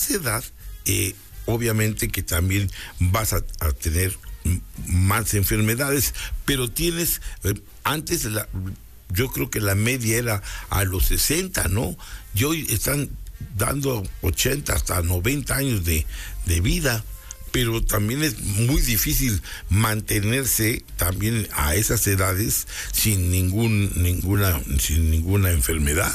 esa edad, obviamente que también vas a tener más enfermedades, pero tienes, yo creo que la media era a los 60, ¿no? Y hoy están dando 80 hasta 90 años de vida, pero también es muy difícil mantenerse también a esas edades sin ninguna enfermedad.